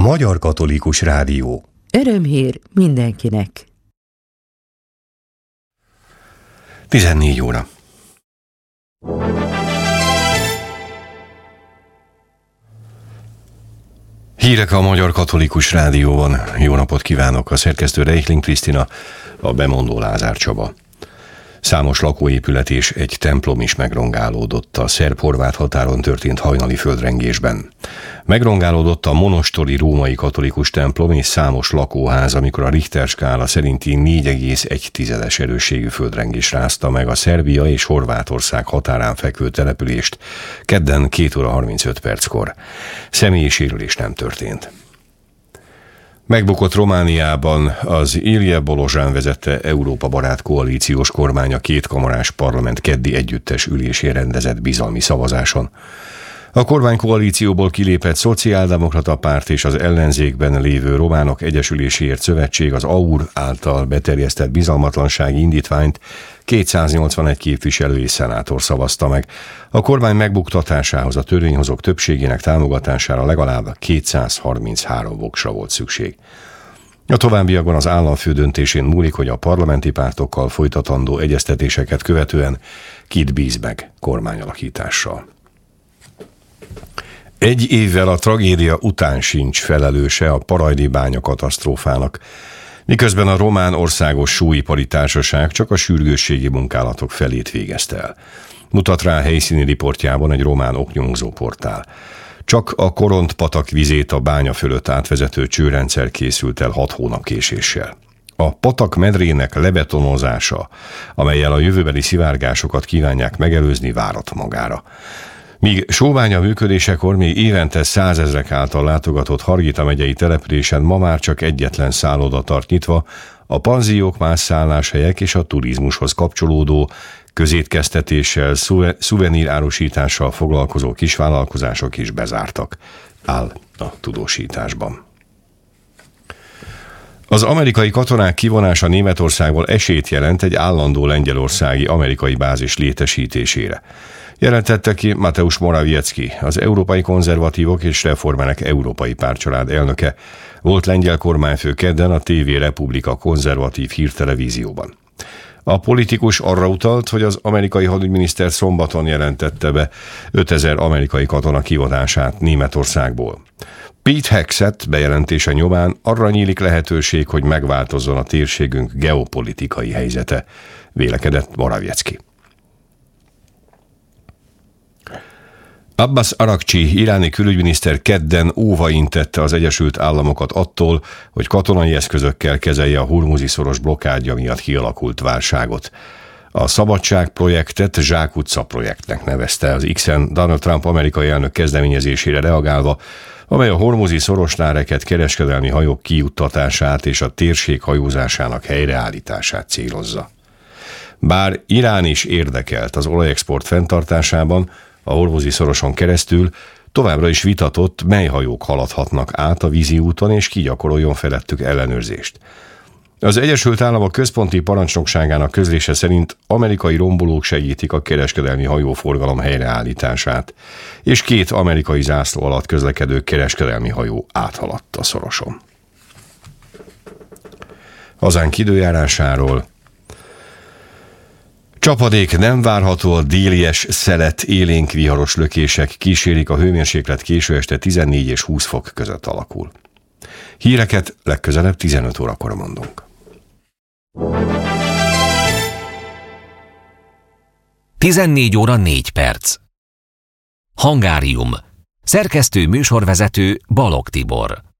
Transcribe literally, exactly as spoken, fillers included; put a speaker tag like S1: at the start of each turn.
S1: A Magyar Katolikus Rádió.
S2: Örömhír mindenkinek.
S1: tizennégy óra. Hírek a Magyar Katolikus Rádióban. Jó napot kívánok! A szerkesztő Reichling Krisztina, a bemondó Lázár Csaba. Számos lakóépület és egy templom is megrongálódott a szerb-horvát határon történt hajnali földrengésben. Megrongálódott a monostori római katolikus templom és számos lakóház, amikor a Richter skála szerinti négy egész egy erősségű földrengés rázta meg a Szerbia és Horvátország határán fekvő települést kedden két óra harmincöt perckor. Személyi sérülés nem történt. Megbukott Romániában az Ilje Bolozsán vezette Európa barát koalíciós kormány a kétkamarás parlament keddi együttes ülésén rendezett bizalmi szavazáson. A kormánykoalícióból kilépett Szociáldemokrata Párt és az ellenzékben lévő Románok Egyesüléséért Szövetség az á u er által beterjesztett bizalmatlansági indítványt kétszáznyolcvanegy képviselő és szenátor szavazta meg. A kormány megbuktatásához a törvényhozók többségének támogatására legalább kétszázharminchárom voksra volt szükség. A továbbiakban az államfő döntésén múlik, hogy a parlamenti pártokkal folytatandó egyeztetéseket követően kit bíz meg kormányalakítással. Egy évvel a tragédia után sincs felelőse a Parajdi bánya katasztrófának, miközben a Román Országos Sóipari Társaság csak a sürgősségi munkálatok felét végezte el. Mutat rá helyszíni riportjában egy román oknyomozó portál. Csak a Koront-patak vizét a bánya fölött átvezető csőrendszer készült el hat hónap késéssel. A patak medrének lebetonozása, amellyel a jövőbeli szivárgásokat kívánják megelőzni, várat magára. Míg sóbánya működésekor még évente százezrek által látogatott Hargita megyei településen ma már csak egyetlen szálloda tart nyitva, a panziók, más szálláshelyek és a turizmushoz kapcsolódó közétkeztetéssel, szuvenírárusítással foglalkozó kisvállalkozások is bezártak, áll a tudósításban. Az amerikai katonák kivonása Németországból esélyt jelent egy állandó lengyelországi amerikai bázis létesítésére. Jelentette ki Mateusz Morawiecki, az Európai Konzervatívok és Reformerek Európai Pártcsalád elnöke, volt lengyel kormányfő kedden a té vé Republika konzervatív hírtelevízióban. A politikus arra utalt, hogy az amerikai hadügyminiszter szombaton jelentette be ötezer amerikai katona kivonását Németországból. Pete Hegseth bejelentése nyomán arra nyílik lehetőség, hogy megváltozzon a térségünk geopolitikai helyzete, vélekedett Morawiecki. Abbas Arakcsi iráni külügyminiszter kedden óvaintette az Egyesült Államokat attól, hogy katonai eszközökkel kezelje a Hormuzi-szoros blokkádja miatt kialakult válságot. A Szabadság projektet Zsákutca projektnek nevezte az X-en Donald Trump amerikai elnök kezdeményezésére reagálva, amely a Hormuzi-szorosnál rekedt kereskedelmi hajók kijuttatását és a térség hajózásának helyreállítását célozza. Bár Irán is érdekelt az olajexport fenntartásában, a Hormuzi-szoroson keresztül továbbra is vitatott, mely hajók haladhatnak át a vízi úton és ki gyakoroljon felettük ellenőrzést. Az Egyesült Államok központi parancsnokságának közlése szerint amerikai rombolók segítik a kereskedelmi hajóforgalom helyreállítását, és két amerikai zászló alatt közlekedő kereskedelmi hajó áthaladt a szoroson. Hazánk időjárásáról. Csapadék nem várható, a délies szelet, élénk viharos lökések kísérik, a hőmérséklet késő este tizennégy és húsz fok között alakul. Híreket legközelebb tizenöt órakor mondunk.
S3: tizennégy óra négy perc. Hangárium. Szerkesztő műsorvezető Balogh Tibor.